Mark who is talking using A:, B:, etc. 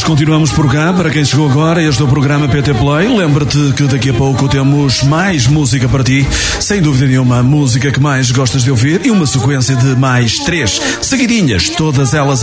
A: Nós continuamos por cá. Para quem chegou agora, este é o programa PT Play. Lembra-te que daqui a pouco temos mais música para ti. Sem dúvida nenhuma, a música que mais gostas de ouvir e uma sequência de mais 3 seguidinhas, todas elas